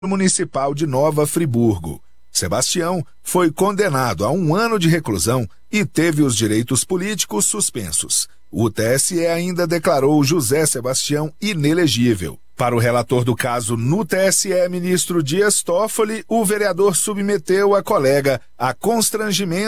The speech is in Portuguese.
Municipal de Nova Friburgo. Sebastião foi condenado a 1 ano de reclusão e teve os direitos políticos suspensos. O TSE ainda declarou José Sebastião inelegível. Para o relator do caso no TSE, ministro Dias Toffoli, o vereador submeteu a colega a constrangimento